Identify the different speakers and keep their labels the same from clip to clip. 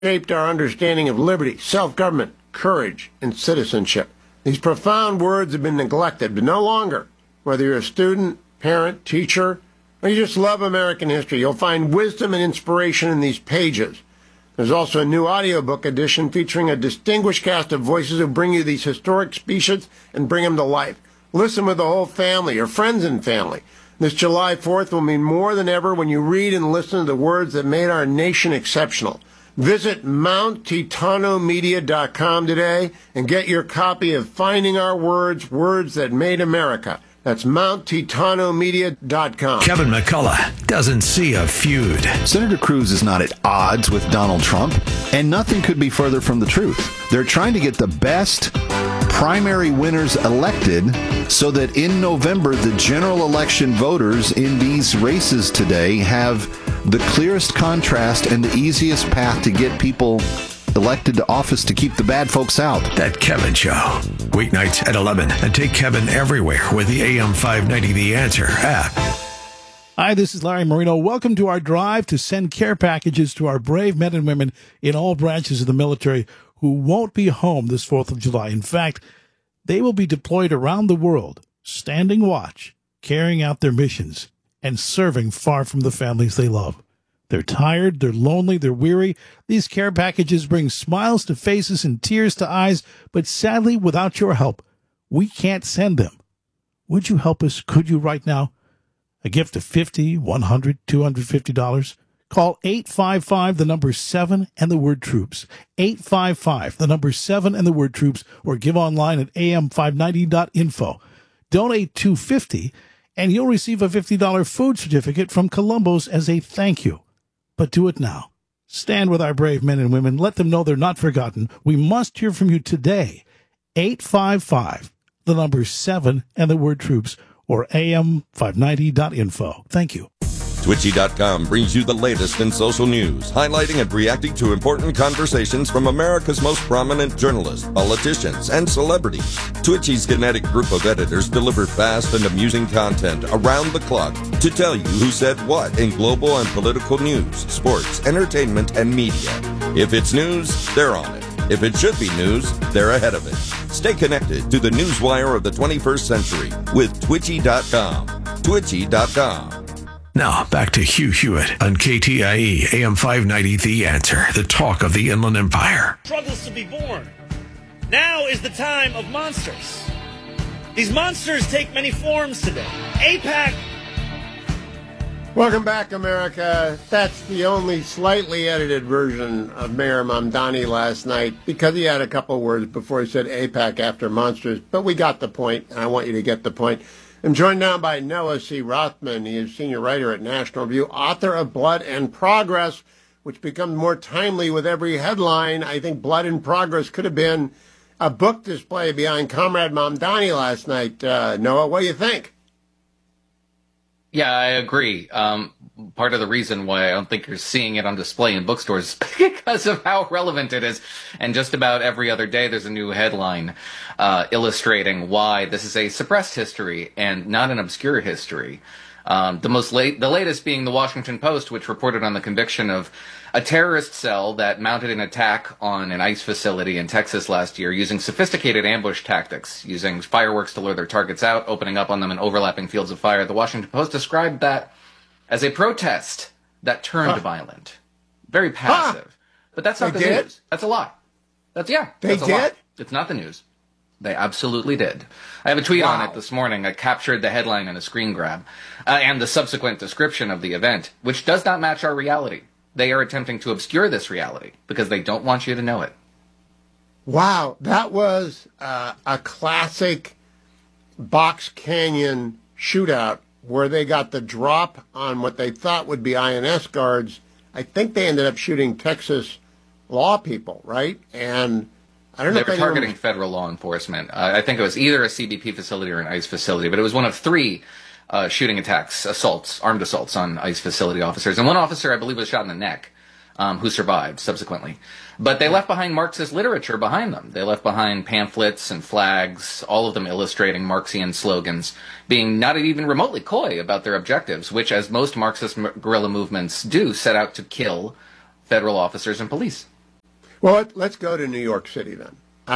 Speaker 1: shaped our understanding of liberty, self-government, courage, and citizenship. These profound words have been neglected, but no longer. Whether you're a student, parent, teacher, or you just love American history, you'll find wisdom and inspiration in these pages. There's also a new audiobook edition featuring a distinguished cast of voices who bring you these historic speeches and bring them to life. Listen with the whole family or friends and family. This July 4th will mean more than ever when you read and listen to the words that made our nation exceptional. Visit MountTitanomedia.com today and get your copy of Finding Our Words, Words That Made America. That's MountTitanomedia.com.
Speaker 2: Kevin McCullough doesn't see a feud.
Speaker 3: Senator Cruz is not at odds with Donald Trump, and nothing could be further from the truth. They're trying to get the best primary winners elected so that in November, the general election voters in these races today have the clearest contrast and the easiest path to get people elected to office to keep the bad folks out.
Speaker 2: That Kevin Show. Weeknights at 11. And take Kevin everywhere with the AM 590 The Answer app.
Speaker 4: Hi, this is Larry Marino. Welcome to our drive to send care packages to our brave men and women in all branches of the military who won't be home this 4th of July. In fact, they will be deployed around the world, standing watch, carrying out their missions, and serving far from the families they love. They're tired, they're lonely, they're weary. These care packages bring smiles to faces and tears to eyes, but sadly, without your help, we can't send them. Would you help us? Could you right now? A gift of $50, $100, $250? Call 855, the number 7 and the word troops. 855, the number 7 and the word troops, or give online at am590.info. Donate $250, and you'll receive a $50 food certificate from Columbo's as a thank you. But do it now. Stand with our brave men and women. Let them know they're not forgotten. We must hear from you today. 855, the number 7 and the word troops, or am590.info. Thank you.
Speaker 5: Twitchy.com brings you the latest in social news, highlighting and reacting to important conversations from America's most prominent journalists, politicians, and celebrities. Twitchy's kinetic group of editors deliver fast and amusing content around the clock to tell you who said what in global and political news, sports, entertainment, and media. If it's news, they're on it. If it should be news, they're ahead of it. Stay connected to the newswire of the 21st century with Twitchy.com. Twitchy.com.
Speaker 2: Now, back to Hugh Hewitt on KTIE, AM 590, The Answer, the talk of the Inland Empire.
Speaker 6: Struggles to be born. Now is the time of monsters. These monsters take many forms today. AIPAC.
Speaker 1: Welcome back, America. That's the only slightly edited version of Mayor Mamdani last night because he had a couple words before he said AIPAC after monsters. But we got the point, and I want you to get the point. I'm joined now by Noah C. Rothman. He is senior writer at National Review, author of Blood and Progress, which becomes more timely with every headline. I think Blood and Progress could have been a book display behind Comrade Mamdani last night. Noah, what do you think?
Speaker 7: Yeah, I agree. Part of the reason why I don't think you're seeing it on display in bookstores is because of how relevant it is. And just about every other day, there's a new headline illustrating why this is a suppressed history and not an obscure history. The latest being the Washington Post, which reported on the conviction of a terrorist cell that mounted an attack on an ICE facility in Texas last year using sophisticated ambush tactics, using fireworks to lure their targets out, opening up on them in overlapping fields of fire. The Washington Post described that as a protest that turned violent. Very passive. But that's not the news. That's a lie. That's a lie. It's not the news. They absolutely did. I have a tweet on it this morning. I captured the headline in a screen grab and the subsequent description of the event, which does not match our reality. They are attempting to obscure this reality because they don't want you to know it.
Speaker 1: Wow, that was a classic Box Canyon shootout where they got the drop on what they thought would be INS guards. I think they ended up shooting Texas law people, right? And I don't know if
Speaker 7: they were targeting federal law enforcement. I think it was either a CBP facility or an ICE facility, but it was one of three shooting attacks, armed assaults on ICE facility officers. And one officer, I believe, was shot in the neck, who survived subsequently. But they left behind Marxist literature behind them. They left behind pamphlets and flags, all of them illustrating Marxian slogans, being not even remotely coy about their objectives, which, as most Marxist guerrilla movements do, set out to kill federal officers and police.
Speaker 1: Well, let's go to New York City then.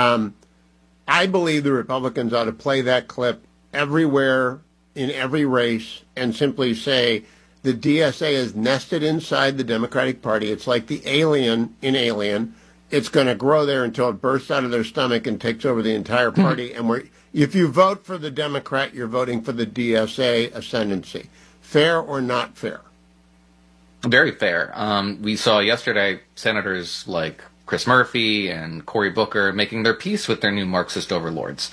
Speaker 1: I believe the Republicans ought to play that clip everywhere in every race and simply say the DSA is nested inside the Democratic Party. It's like the alien in Alien. It's going to grow there until it bursts out of their stomach and takes over the entire party. And if you vote for the Democrat, you're voting for the DSA ascendancy. Fair or not fair?
Speaker 7: Very fair. We saw yesterday senators like Chris Murphy and Cory Booker making their peace with their new Marxist overlords.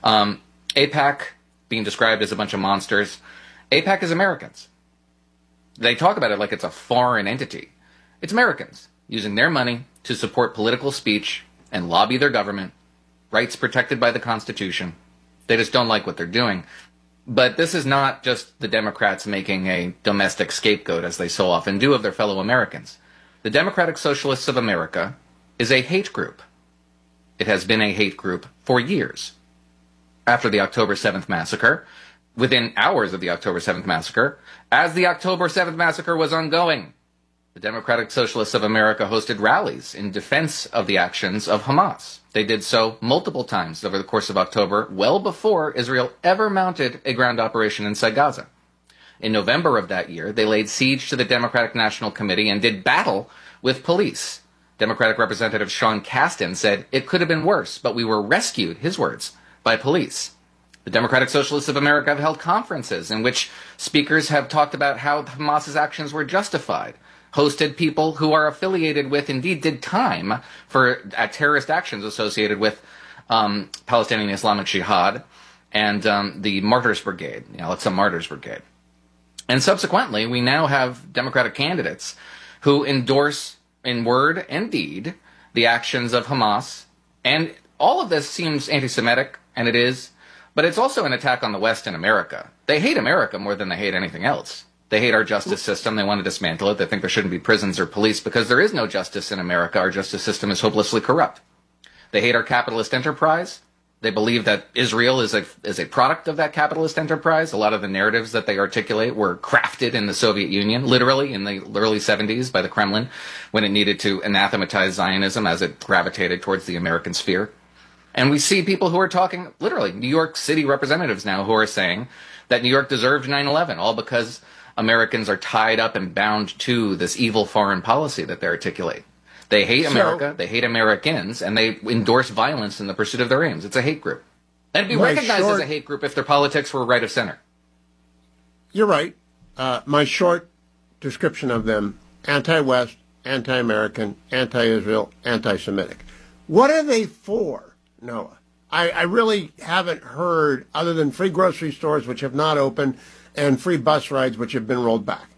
Speaker 7: AIPAC being described as a bunch of monsters. AIPAC is Americans. They talk about it like it's a foreign entity. It's Americans using their money to support political speech and lobby their government, rights protected by the Constitution. They just don't like what they're doing. But this is not just the Democrats making a domestic scapegoat, as they so often do, of their fellow Americans. The Democratic Socialists of America is a hate group. It has been a hate group for years. After the October 7th massacre, within hours of the October 7th massacre, as the October 7th massacre was ongoing, the Democratic Socialists of America hosted rallies in defense of the actions of Hamas. They did so multiple times over the course of October, well before Israel ever mounted a ground operation inside Gaza. In November of that year, they laid siege to the Democratic National Committee and did battle with police. Democratic Representative Sean Casten said, "It could have been worse, but we were rescued," his words, by police. The Democratic Socialists of America have held conferences in which speakers have talked about how Hamas's actions were justified, hosted people who are affiliated with, indeed did time for terrorist actions associated with Palestinian Islamic Jihad and the Martyrs Brigade, the Al-Aqsa Martyrs Brigade. And subsequently, we now have Democratic candidates who endorse in word and deed the actions of Hamas. And all of this seems anti-Semitic, and it is, but it's also an attack on the West and America. They hate America more than they hate anything else. They hate our justice system. They want to dismantle it. They think there shouldn't be prisons or police because there is no justice in America. Our justice system is hopelessly corrupt. They hate our capitalist enterprise. They believe that Israel is a product of that capitalist enterprise. A lot of the narratives that they articulate were crafted in the Soviet Union, literally in the early 70s by the Kremlin, when it needed to anathematize Zionism as it gravitated towards the American sphere. And we see people who are talking, literally, New York City representatives now who are saying that New York deserved 9/11, all because Americans are tied up and bound to this evil foreign policy that they articulate. They hate America, they hate Americans, and they endorse violence in the pursuit of their aims. It's a hate group. And it'd be recognized as a hate group if their politics were right of center.
Speaker 1: You're right. My short description of them, anti-West, anti-American, anti-Israel, anti-Semitic. What are they for, Noah? I really haven't heard, other than free grocery stores, which have not opened, and free bus rides, which have been rolled back.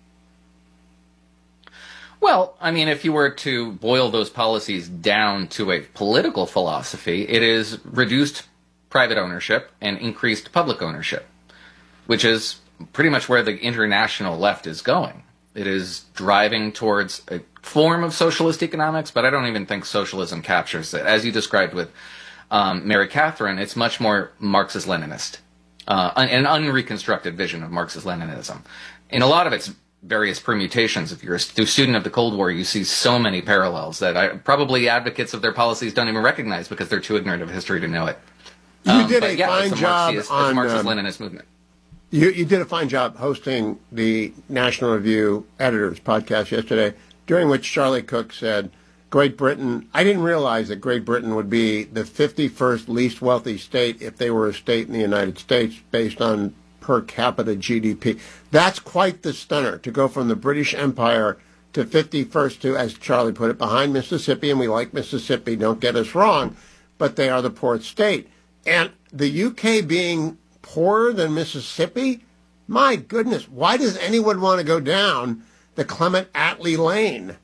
Speaker 7: Well, I mean, if you were to boil those policies down to a political philosophy, it is reduced private ownership and increased public ownership, which is pretty much where the international left is going. It is driving towards a form of socialist economics, but I don't even think socialism captures it. As you described with Mary Catherine, it's much more Marxist-Leninist, an unreconstructed vision of Marxist-Leninism. In a lot of its various permutations, if you're a student of the Cold War, you see so many parallels that probably advocates of their policies don't even recognize because they're too ignorant of history to know it.
Speaker 1: You did a fine job on
Speaker 7: Marxist-Leninist movement.
Speaker 1: You did a fine job hosting the National Review Editors podcast yesterday, during which Charlie Cook said, Great Britain, I didn't realize that Great Britain would be the 51st least wealthy state if they were a state in the United States based on per capita GDP. That's quite the stunner, to go from the British Empire to 51st to, as Charlie put it, behind Mississippi, and we like Mississippi, don't get us wrong, but they are the poorest state. And the UK being poorer than Mississippi? My goodness, why does anyone want to go down the Clement Attlee lane?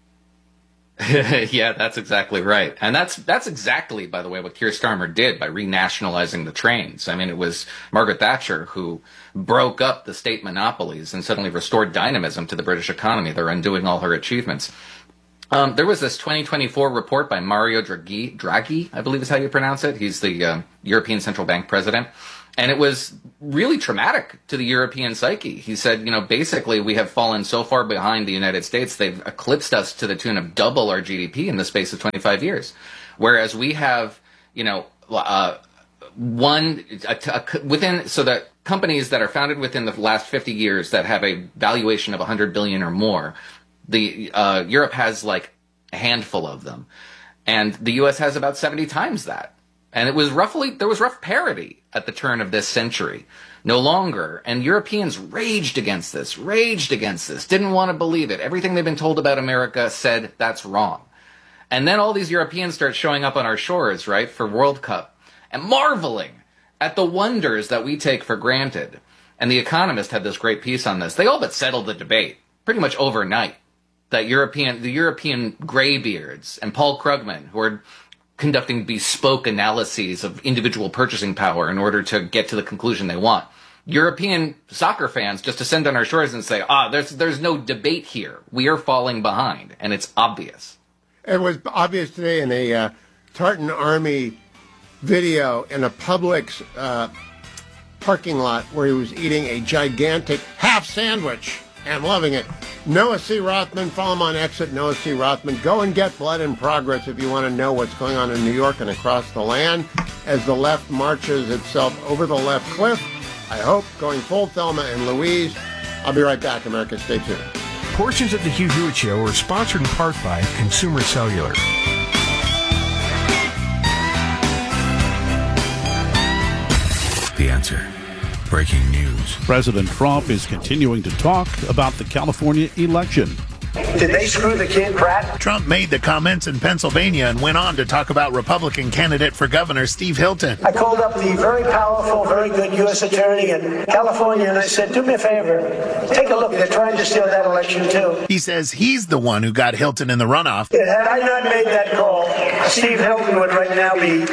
Speaker 7: Yeah, that's exactly right. And that's exactly, by the way, what Keir Starmer did by renationalizing the trains. I mean, it was Margaret Thatcher who broke up the state monopolies and suddenly restored dynamism to the British economy. They're undoing all her achievements. There was this 2024 report by Mario Draghi, I believe is how you pronounce it. He's the European Central Bank president. And it was really traumatic to the European psyche. He said, basically we have fallen so far behind the United States, they've eclipsed us to the tune of double our GDP in the space of 25 years. Whereas we have, so that companies that are founded within the last 50 years that have a valuation of 100 billion or more, Europe has like a handful of them. And the US has about 70 times that. And there was rough parity at the turn of this century. No longer. And Europeans raged against this, didn't want to believe it. Everything they've been told about America said that's wrong. And then all these Europeans start showing up on our shores, right, for World Cup, and marveling at the wonders that we take for granted. And The Economist had this great piece on this. They all but settled the debate pretty much overnight. That the European graybeards and Paul Krugman, who are conducting bespoke analyses of individual purchasing power in order to get to the conclusion they want. European soccer fans just descend on our shores and say, there's no debate here. We are falling behind, and it's obvious.
Speaker 1: It was obvious today in a Tartan Army video in a Publix parking lot where he was eating a gigantic half sandwich and loving it. Noah C. Rothman, follow him on Exit, Noah C. Rothman. Go and get Blood in Progress if you want to know what's going on in New York and across the land as the left marches itself over the left cliff. I hope, going full Thelma and Louise. I'll be right back, America. Stay tuned.
Speaker 2: Portions of the Hugh Hewitt Show are sponsored in part by Consumer Cellular. The Answer. Breaking news.
Speaker 4: President Trump is continuing to talk about the California election.
Speaker 8: Did they screw the kid, Pratt?
Speaker 9: Trump made the comments in Pennsylvania and went on to talk about Republican candidate for governor Steve Hilton.
Speaker 8: I called up the very powerful, very good U.S. attorney in California, and I said, do me a favor. Take a look. They're trying to steal that election, too.
Speaker 9: He says he's the one who got Hilton in the runoff.
Speaker 8: Had I not made that call, Steve Hilton would right now be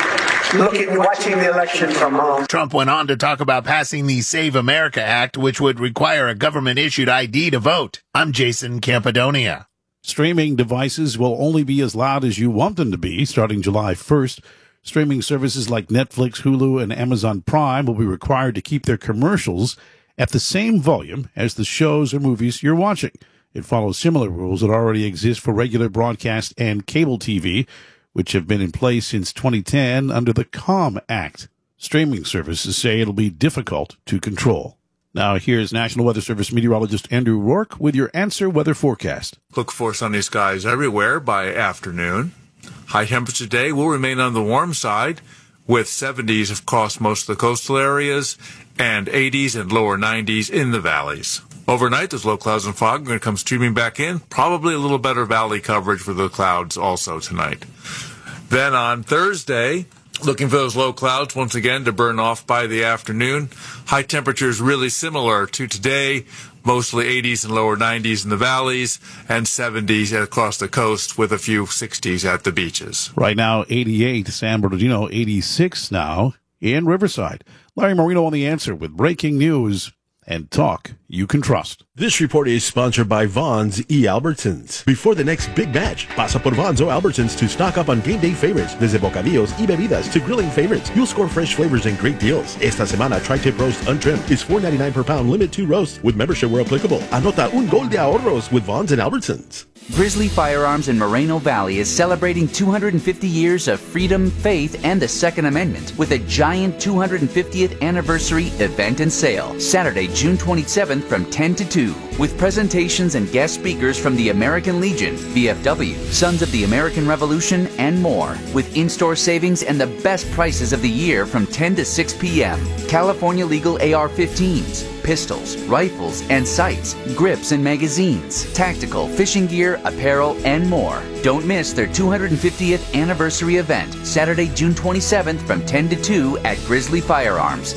Speaker 8: watching the election from home.
Speaker 9: Trump went on to talk about passing the Save America Act, which would require a government-issued ID to vote. I'm Jason Campidonia.
Speaker 4: Streaming devices will only be as loud as you want them to be starting July 1st. Streaming services like Netflix, Hulu, and Amazon Prime will be required to keep their commercials at the same volume as the shows or movies you're watching. It follows similar rules that already exist for regular broadcast and cable TV, which have been in place since 2010 under the COMM Act. Streaming services say it'll be difficult to control. Now here's National Weather Service meteorologist Andrew Rourke with your Answer Weather Forecast.
Speaker 10: Look for sunny skies everywhere by afternoon. High temperature day will remain on the warm side with 70s across most of the coastal areas and 80s and lower 90s in the valleys. Overnight, those low clouds and fog are going to come streaming back in. Probably a little better valley coverage for the clouds also tonight. Then on Thursday, looking for those low clouds once again to burn off by the afternoon. High temperatures really similar to today, mostly 80s and lower 90s in the valleys and 70s across the coast with a few 60s at the beaches.
Speaker 4: Right now, 88, San Bernardino, 86 now in Riverside. Larry Marino on The Answer with breaking news and talk you can trust.
Speaker 11: This report is sponsored by Vons E. Albertsons. Before the next big match, pasa por Vons o Albertsons to stock up on game day favorites. Desde bocadillos y bebidas to grilling favorites. You'll score fresh flavors and great deals. Esta semana, tri-tip roast untrimmed is $4.99 per pound, limit 2 roasts with membership where applicable. Anota un gol de ahorros with Vons and Albertsons.
Speaker 12: Grizzly Firearms in Moreno Valley is celebrating 250 years of freedom, faith, and the Second Amendment with a giant 250th anniversary event and sale, Saturday, June 27th from 10 to 2, with presentations and guest speakers from the American Legion, VFW, Sons of the American Revolution, and more, with in-store savings and the best prices of the year from 10 to 6 p.m. California Legal AR-15s, pistols, rifles, and sights, grips and magazines, tactical, fishing gear, apparel, and more. Don't miss their 250th anniversary event, Saturday, June 27th from 10 to 2 at Grizzly Firearms,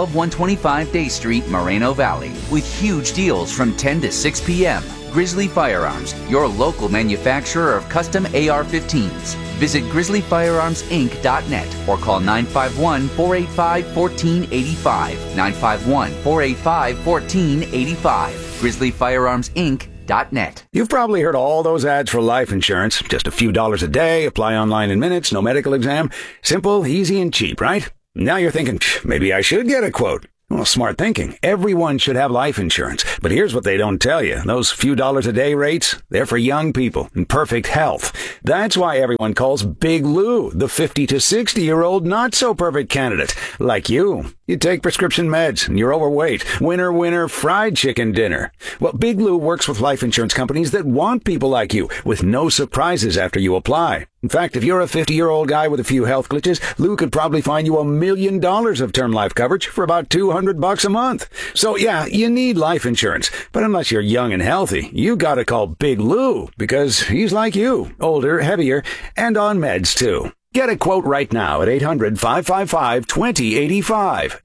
Speaker 12: 12125 Day Street, Moreno Valley, with huge deals from 10 to 6 p.m. Grizzly Firearms, your local manufacturer of custom AR-15s. Visit grizzlyfirearmsinc.net or call 951-485-1485, 951-485-1485, grizzlyfirearmsinc.net. LifeInsuranceMatters.net.
Speaker 13: You've probably heard all those ads for life insurance. Just a few dollars a day, apply online in minutes, no medical exam. Simple, easy, and cheap, right? Now you're thinking, maybe I should get a quote. Well, smart thinking. Everyone should have life insurance. But here's what they don't tell you. Those few dollars a day rates, they're for young people in perfect health. That's why everyone calls Big Lou the 50 to 60-year-old not-so-perfect candidate. Like you. You take prescription meds and you're overweight. Winner, winner, fried chicken dinner. Well, Big Lou works with life insurance companies that want people like you with no surprises after you apply. In fact, if you're a 50-year-old guy with a few health glitches, Lou could probably find you $1 million of term life coverage for about $200 a month. So yeah, you need life insurance. But unless you're young and healthy, you gotta call Big Lou because he's like you, older, heavier, and on meds too. Get a quote right now at 800-555-2085,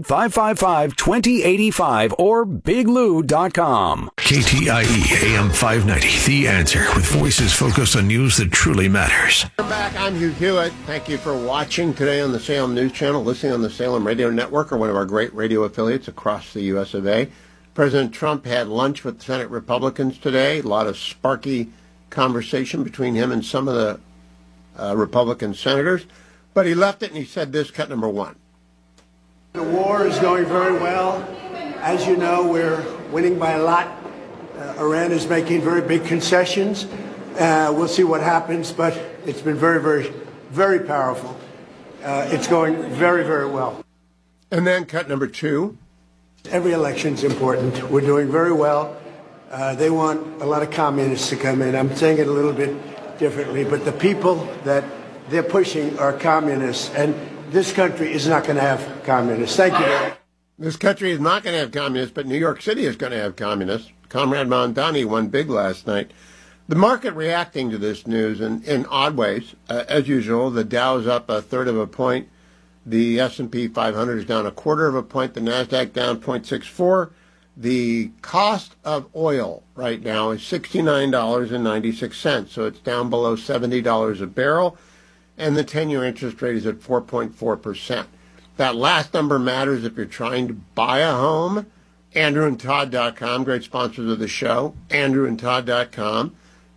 Speaker 13: 800-555-2085, or biglou.com.
Speaker 2: KTIE AM 590, The Answer, with voices focused on news that truly matters.
Speaker 1: Welcome back. I'm Hugh Hewitt. Thank you for watching today on the Salem News Channel, listening on the Salem Radio Network, or one of our great radio affiliates across the U.S. of A. President Trump had lunch with Senate Republicans today. A lot of sparky conversation between him and some of the Republican senators, but he left it and he said this, cut number one.
Speaker 8: The war is going very well. As you know, we're winning by a lot. Iran is making very big concessions. We'll see what happens, but it's been very, very, very powerful. It's going very, very well.
Speaker 1: And then cut number two.
Speaker 8: Every election's important. We're doing very well. They want a lot of communists to come in. I'm saying it a little bit differently, but the people that they're pushing are communists, and this country is not going to have communists. Thank you.
Speaker 1: This country is not going to have communists, but New York City is going to have communists. Comrade Mamdani won big last night. The market reacting to this news in odd ways. As usual, the Dow's up 1/3 of a point. The S&P 500 is down 1/4 of a point. The NASDAQ down 0.64. The cost of oil right now is $69.96, so it's down below $70 a barrel, and the 10-year interest rate is at 4.4%. That last number matters if you're trying to buy a home. AndrewandTodd.com, great sponsors of the show. AndrewandTodd.com,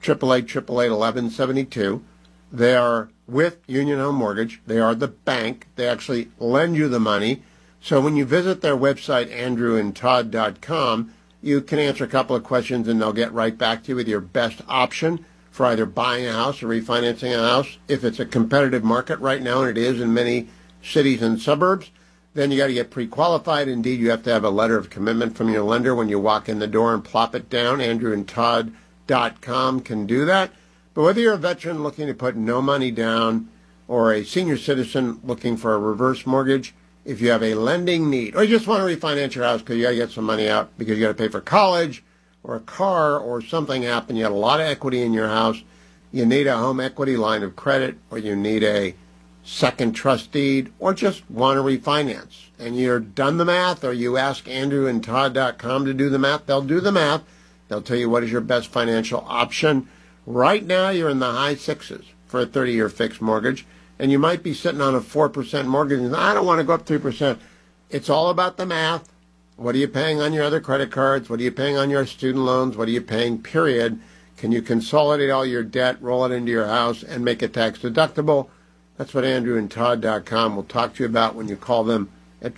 Speaker 1: 888-888-1172. They are with Union Home Mortgage. They are the bank. They actually lend you the money. So when you visit their website, AndrewandTodd.com, you can answer a couple of questions and they'll get right back to you with your best option for either buying a house or refinancing a house. If it's a competitive market right now, and it is in many cities and suburbs, then you got to get pre-qualified. Indeed, you have to have a letter of commitment from your lender when you walk in the door and plop it down. AndrewandTodd.com can do that. But whether you're a veteran looking to put no money down or a senior citizen looking for a reverse mortgage, if you have a lending need, or you just want to refinance your house because you got to get some money out because you got to pay for college or a car or something happened, you had a lot of equity in your house, you need a home equity line of credit, or you need a second trust deed, or just want to refinance, and you're done the math, or you ask AndrewandTodd.com to do the math, they'll do the math. They'll tell you what is your best financial option. Right now, you're in the high sixes for a 30-year fixed mortgage. And you might be sitting on a 4% mortgage, and I don't want to go up 3%. It's all about the math. What are you paying on your other credit cards? What are you paying on your student loans? What are you paying, period? Can you consolidate all your debt, roll it into your house, and make it tax deductible? That's what AndrewandTodd.com will talk to you about when you call them at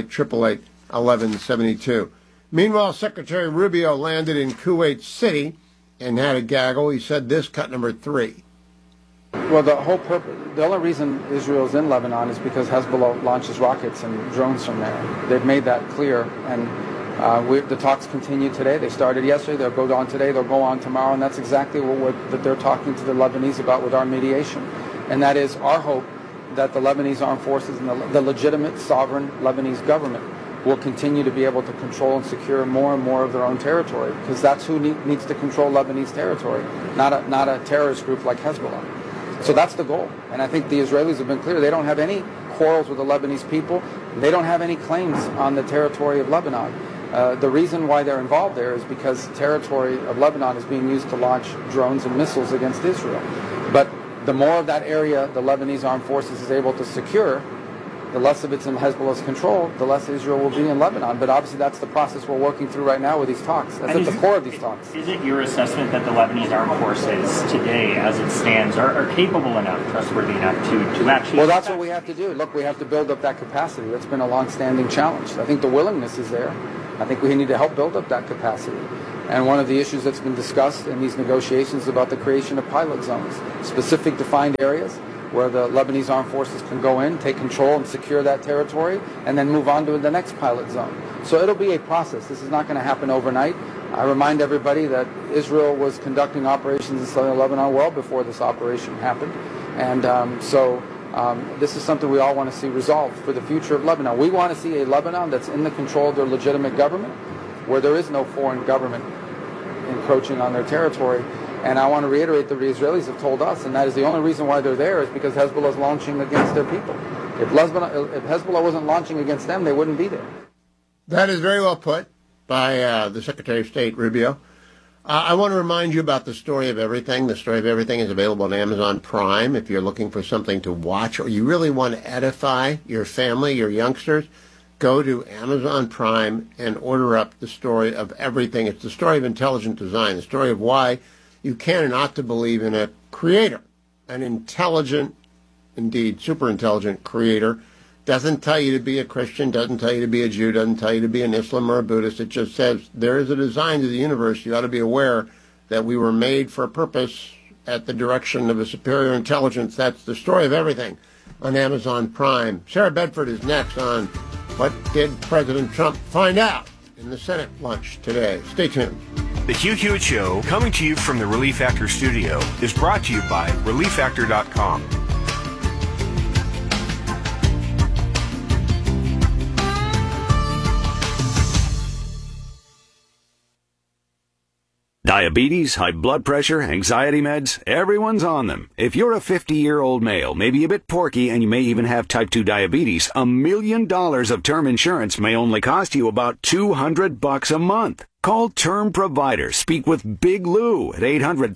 Speaker 1: 888-888-1172. Meanwhile, Secretary Rubio landed in Kuwait City and had a gaggle. He said this, cut number three.
Speaker 14: Well, the only reason Israel's in Lebanon is because Hezbollah launches rockets and drones from there. They've made that clear, and the talks continue today. They started yesterday, they'll go on today, they'll go on tomorrow, and that's exactly that they're talking to the Lebanese about with our mediation. And that is our hope that the Lebanese armed forces and the legitimate sovereign Lebanese government will continue to be able to control and secure more and more of their own territory, because that's who needs to control Lebanese territory, not a terrorist group like Hezbollah. So that's the goal. And I think the Israelis have been clear. They don't have any quarrels with the Lebanese people. They don't have any claims on the territory of Lebanon. The reason why they're involved there is because the territory of Lebanon is being used to launch drones and missiles against Israel. But the more of that area the Lebanese armed forces is able to secure, the less of it's in Hezbollah's control, the less Israel will be in Lebanon. But obviously that's the process we're working through right now with these talks. That's at the core of these talks.
Speaker 15: Is it your assessment that the Lebanese armed forces today, as it stands, are capable enough, trustworthy enough to actually...
Speaker 14: Well, that's what we have to do. Look, we have to build up that capacity. That's been a long-standing challenge. I think the willingness is there. I think we need to help build up that capacity. And one of the issues that's been discussed in these negotiations is about the creation of pilot zones, specific defined areas where the Lebanese armed forces can go in, take control and secure that territory, and then move on to the next pilot zone. So it'll be a process. This is not going to happen overnight. I remind everybody that Israel was conducting operations in southern Lebanon well before this operation happened. And this is something we all want to see resolved for the future of Lebanon. We want to see a Lebanon that's in the control of their legitimate government, where there is no foreign government encroaching on their territory. And I want to reiterate that the Israelis have told us, and that is the only reason why they're there is because Hezbollah is launching against their people. If Hezbollah wasn't launching against them, they wouldn't be there.
Speaker 1: That is very well put by the Secretary of State, Rubio. I want to remind you about The Story of Everything. The Story of Everything is available on Amazon Prime. If you're looking for something to watch or you really want to edify your family, your youngsters, go to Amazon Prime and order up The Story of Everything. It's the story of intelligent design, the story of why you can and ought to believe in a creator, an intelligent, indeed super intelligent creator. Doesn't tell you to be a Christian, doesn't tell you to be a Jew, doesn't tell you to be an Islam or a Buddhist. It just says there is a design to the universe. You ought to be aware that we were made for a purpose at the direction of a superior intelligence. That's The Story of Everything on Amazon Prime. Sarah Bedford is next on What Did President Trump Find Out in the Senate lunch today. Stay tuned.
Speaker 16: The Hugh Hewitt Show, coming to you from the Relief Factor studio, is brought to you by ReliefFactor.com.
Speaker 13: Diabetes, high blood pressure, anxiety meds, everyone's on them. If you're a 50-year-old male, maybe a bit porky, and you may even have type 2 diabetes, $1 million of term insurance may only cost you about $200 a month. Call Term Provider. Speak with Big Lou at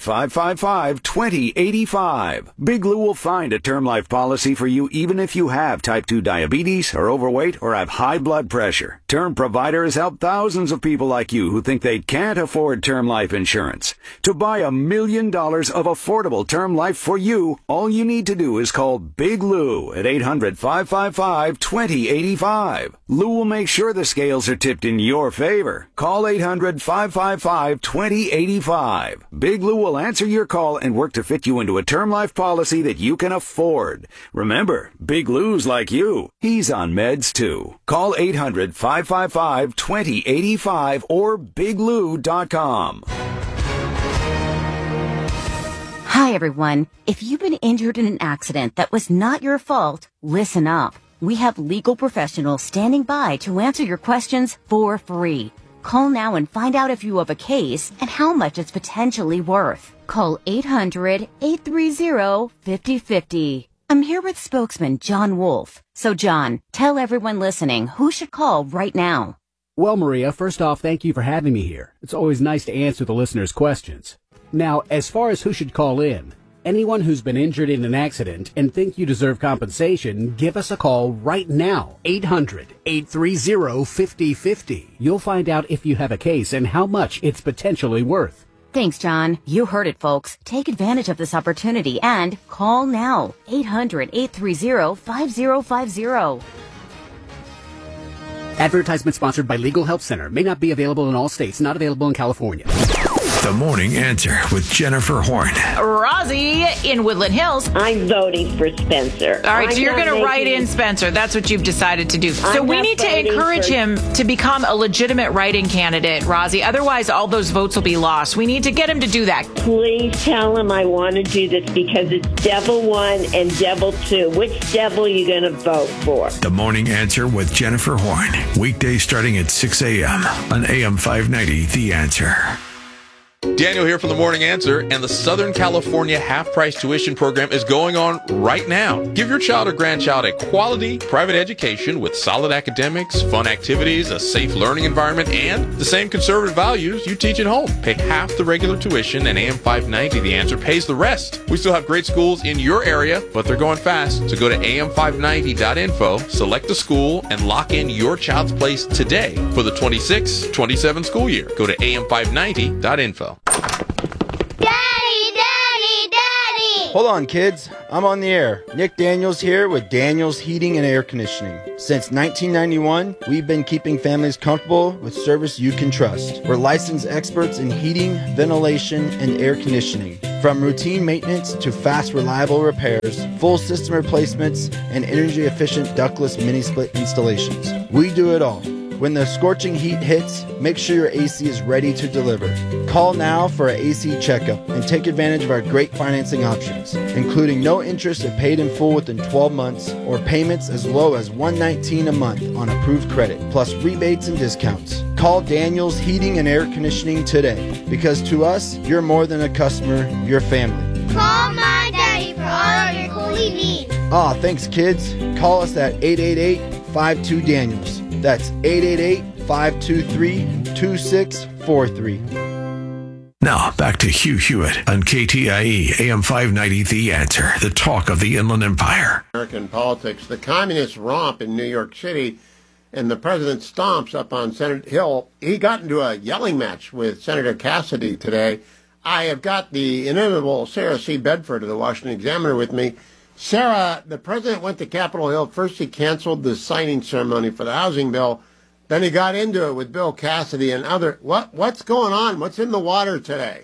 Speaker 13: 800-555-2085. Big Lou will find a term life policy for you even if you have type 2 diabetes, are overweight, or have high blood pressure. Term Provider has helped thousands of people like you who think they can't afford term life insurance. To buy $1 million of affordable term life for you, all you need to do is call Big Lou at 800-555-2085. Lou will make sure the scales are tipped in your favor. Call 800-555-2085. Big Lou will answer your call and work to fit you into a term life policy that you can afford. Remember, Big Lou's like you. He's on meds too. Call 800-555-2085 or biglou.com.
Speaker 17: Hi, everyone. If you've been injured in an accident that was not your fault, listen up. We have legal professionals standing by to answer your questions for free. Call now and find out if you have a case and how much it's potentially worth. Call 800-830-5050. I'm here with spokesman John Wolf. So, John, tell everyone listening who should call right now.
Speaker 18: Well, Maria, first off, thank you for having me here. It's always nice to answer the listeners' questions. Now, as far as who should call in, anyone who's been injured in an accident and think you deserve compensation, give us a call right now. 800-830-5050. You'll find out if you have a case and how much it's potentially worth.
Speaker 17: Thanks, John. You heard it, folks. Take advantage of this opportunity and call now. 800-830-5050.
Speaker 18: Advertisement sponsored by Legal Help Center. May not be available in all states. Not available in California.
Speaker 2: The Morning Answer with Jennifer Horn.
Speaker 19: Rosie in Woodland Hills.
Speaker 20: I'm voting for Spencer.
Speaker 19: All right, so you're going to write in Spencer. That's what you've decided to do. So we need to encourage him to become a legitimate write-in candidate, Rosie. Otherwise, all those votes will be lost. We need to get him to do that.
Speaker 20: Please tell him I want to do this because it's Devil 1 and Devil 2. Which devil are you going to vote for?
Speaker 2: The Morning Answer with Jennifer Horn. Weekdays starting at 6 a.m. on AM 590, The Answer.
Speaker 21: Daniel here from the Morning Answer, and the Southern California half-price tuition program is going on right now. Give your child or grandchild a quality private education with solid academics, fun activities, a safe learning environment, and the same conservative values you teach at home. Pay half the regular tuition, and AM 590 The Answer pays the rest. We still have great schools in your area, but they're going fast, so go to am590.info, select a school, and lock in your child's place today for the 26-27 school year. Go to am590.info.
Speaker 22: Hold on, kids. I'm on the air. Nick Daniels here with Daniels Heating and Air Conditioning. Since 1991, we've been keeping families comfortable with service you can trust. We're licensed experts in heating, ventilation, and air conditioning. From routine maintenance to fast, reliable repairs, full system replacements, and energy-efficient ductless mini-split installations. We do it all. When the scorching heat hits, make sure your AC is ready to deliver. Call now for an AC checkup and take advantage of our great financing options, including no interest if paid in full within 12 months or payments as low as $119 a month on approved credit, plus rebates and discounts. Call Daniels Heating and Air Conditioning today, because to us, you're more than a customer, you're family.
Speaker 23: Call my daddy for all of your cooling needs.
Speaker 22: Thanks, kids. Call us at 888-52-DANIELS. That's 888-523-2643.
Speaker 2: Now, back to Hugh Hewitt on KTIE, AM 590, The Answer, the talk of the Inland Empire.
Speaker 1: American politics, the communist romp in New York City, and the president stomps up on Senate Hill. He got into a yelling match with Senator Cassidy today. I have got the inimitable Sarah C. Bedford of the Washington Examiner with me. Sarah, the president went to Capitol Hill. First, he canceled the signing ceremony for the housing bill. Then he got into it with Bill Cassidy and other. What's going on? What's in the water today?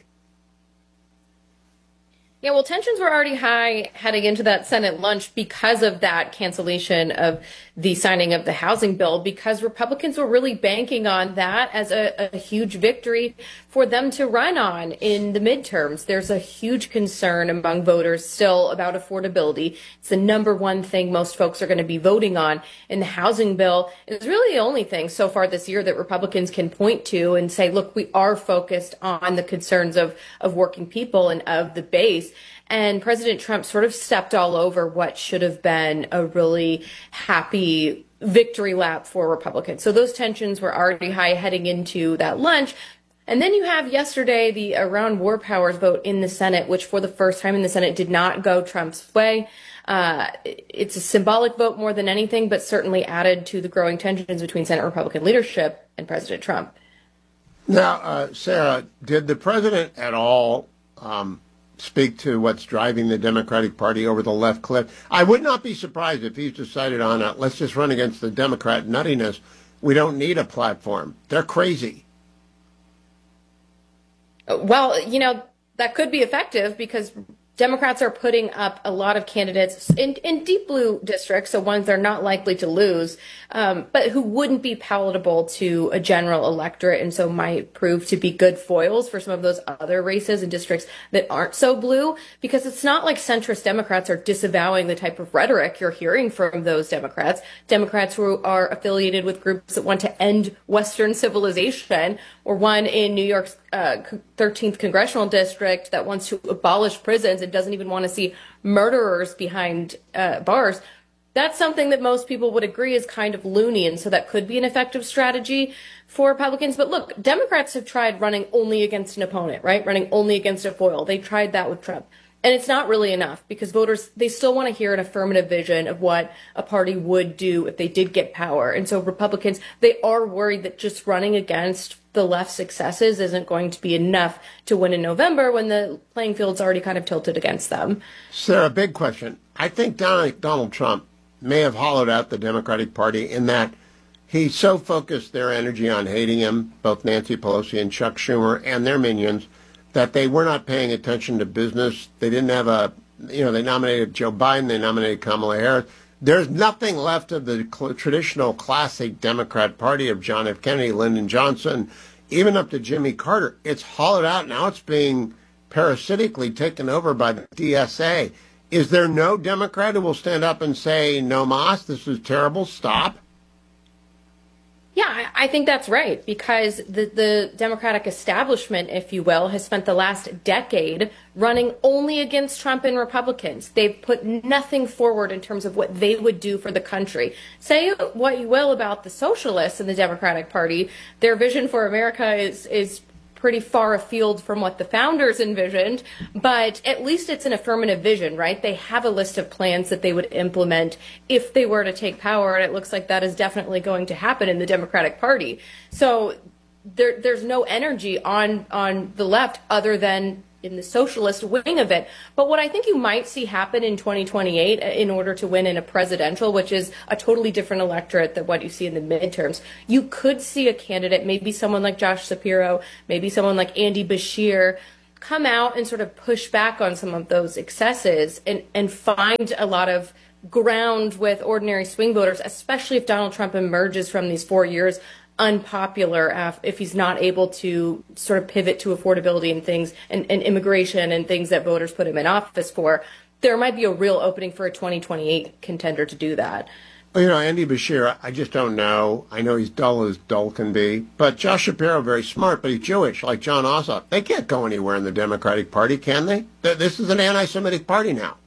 Speaker 24: Yeah, well, tensions were already high heading into that Senate lunch because of that cancellation of the signing of the housing bill, because Republicans were really banking on that as a huge victory for them to run on in the midterms. There's a huge concern among voters still about affordability. It's the number one thing most folks are going to be voting on. And the housing bill is really the only thing so far this year that Republicans can point to and say, look, we are focused on the concerns of working people and of the base. And President Trump sort of stepped all over what should have been a really happy victory lap for Republicans. So those tensions were already high heading into that lunch. And then you have yesterday the Iran war powers vote in the Senate, which for the first time in the Senate did not go Trump's way. It's a symbolic vote more than anything, but certainly added to the growing tensions between Senate Republican leadership and President Trump.
Speaker 1: Now, Sarah, did the president at all speak to what's driving the Democratic Party over the left cliff? I would not be surprised if he's decided on let's just run against the Democrat nuttiness. We don't need a platform. They're crazy.
Speaker 24: Well, that could be effective because Democrats are putting up a lot of candidates in deep blue districts, so ones they're not likely to lose, but who wouldn't be palatable to a general electorate, and so might prove to be good foils for some of those other races and districts that aren't so blue, because it's not like centrist Democrats are disavowing the type of rhetoric you're hearing from those Democrats. Democrats who are affiliated with groups that want to end Western civilization, or one in New York's 13th congressional district that wants to abolish prisons and doesn't even want to see murderers behind bars. That's something that most people would agree is kind of loony, and so that could be an effective strategy for Republicans. But look, Democrats have tried running only against an opponent, right? Running only against a foil. They tried that with Trump. And it's not really enough because voters, they still want to hear an affirmative vision of what a party would do if they did get power. And so Republicans, they are worried that just running against the left's successes isn't going to be enough to win in November when the playing field's already kind of tilted against them.
Speaker 1: Sarah, big question. I think Donald Trump may have hollowed out the Democratic Party in that he so focused their energy on hating him, both Nancy Pelosi and Chuck Schumer and their minions, that they were not paying attention to business. They didn't have they nominated Joe Biden, they nominated Kamala Harris. There's nothing left of the traditional classic Democrat Party of John F. Kennedy, Lyndon Johnson, even up to Jimmy Carter. It's hollowed out. Now it's being parasitically taken over by the DSA. Is there no Democrat who will stand up and say, no mas, this is terrible, stop?
Speaker 24: Yeah, I think that's right, because the Democratic establishment, if you will, has spent the last decade running only against Trump and Republicans. They've put nothing forward in terms of what they would do for the country. Say what you will about the socialists in the Democratic Party, their vision for America is pretty far afield from what the founders envisioned, but at least it's an affirmative vision, right? They have a list of plans that they would implement if they were to take power, and it looks like that is definitely going to happen in the Democratic Party. So there's no energy on the left other than in the socialist wing of it. But what I think you might see happen in 2028 in order to win in a presidential, which is a totally different electorate than what you see in the midterms, you could see a candidate, maybe someone like Josh Shapiro, maybe someone like Andy Beshear, come out and sort of push back on some of those excesses and find a lot of ground with ordinary swing voters, especially if Donald Trump emerges from these 4 years unpopular if he's not able to sort of pivot to affordability and things and immigration and things that voters put him in office for. There might be a real opening for a 2028 contender to do that.
Speaker 1: Well, you know, Andy Beshear, I just don't know. I know he's dull as dull can be. But Josh Shapiro, very smart, but he's Jewish, like John Ossoff. They can't go anywhere in the Democratic Party, can they? This is an anti-Semitic party now.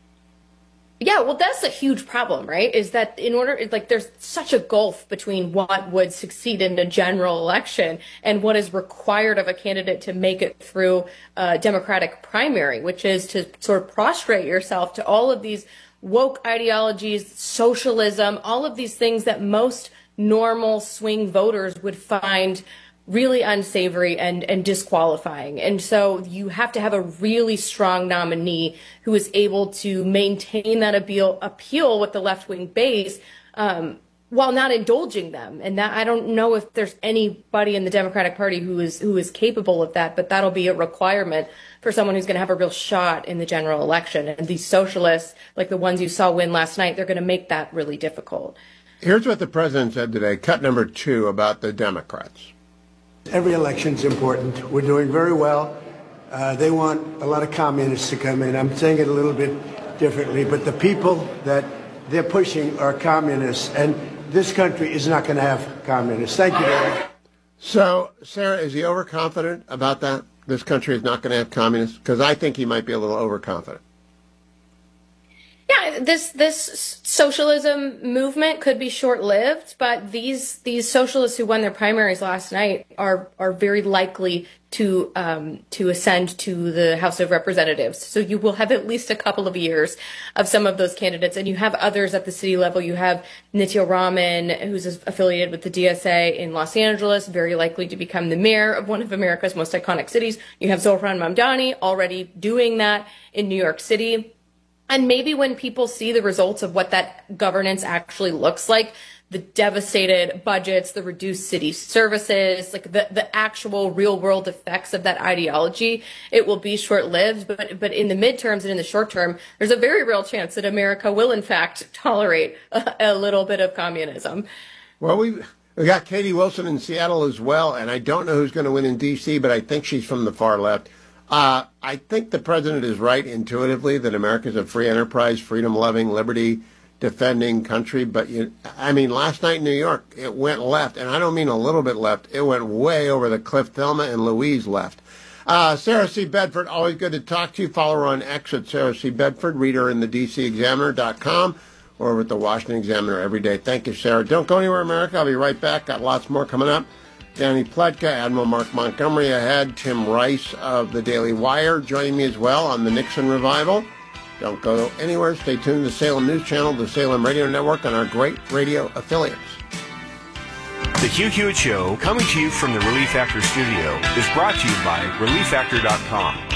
Speaker 24: Yeah, well, that's a huge problem, right? Is that there's such a gulf between what would succeed in a general election and what is required of a candidate to make it through a Democratic primary, which is to sort of prostrate yourself to all of these woke ideologies, socialism, all of these things that most normal swing voters would find really unsavory and disqualifying. And so you have to have a really strong nominee who is able to maintain that appeal with the left-wing base while not indulging them. And that, I don't know if there's anybody in the Democratic Party who is capable of that, but that'll be a requirement for someone who's going to have a real shot in the general election. And these socialists, like the ones you saw win last night, they're going to make that really difficult.
Speaker 1: Here's what the president said today, cut number 2 about the Democrats.
Speaker 8: Every election's important. We're doing very well. They want a lot of communists to come in. I'm saying it a little bit differently, but the people that they're pushing are communists, and this country is not going to have communists. Thank you, Larry.
Speaker 1: So, Sarah, is he overconfident about that? This country is not going to have communists? Because I think he might be a little overconfident.
Speaker 24: Yeah, this socialism movement could be short-lived, but these socialists who won their primaries last night are very likely to ascend to the House of Representatives. So you will have at least a couple of years of some of those candidates, and you have others at the city level. You have Nitya Raman, who's affiliated with the DSA in Los Angeles, very likely to become the mayor of one of America's most iconic cities. You have Zohran Mamdani already doing that in New York City. And maybe when people see the results of what that governance actually looks like, the devastated budgets, the reduced city services, like the actual real world effects of that ideology, it will be short lived. But in the midterms and in the short term, there's a very real chance that America will in fact tolerate a little bit of communism.
Speaker 1: Well, we got Katie Wilson in Seattle as well, and I don't know who's going to win in D.C., but I think she's from the far left. I think the president is right intuitively that America is a free enterprise, freedom-loving, liberty-defending country. But, last night in New York, it went left. And I don't mean a little bit left. It went way over the cliff. Thelma and Louise left. Sarah C. Bedford, always good to talk to you. Follow her on X at Sarah C. Bedford. Read her in the DCExaminer.com or with the Washington Examiner every day. Thank you, Sarah. Don't go anywhere, America. I'll be right back. Got lots more coming up. Danny Pletka, Admiral Mark Montgomery ahead, Tim Rice of the Daily Wire joining me as well on the Nixon Revival. Don't go anywhere. Stay tuned to the Salem News Channel, the Salem Radio Network, and our great radio affiliates.
Speaker 16: The Hugh Hewitt Show, coming to you from the Relief Factor studio, is brought to you by ReliefFactor.com.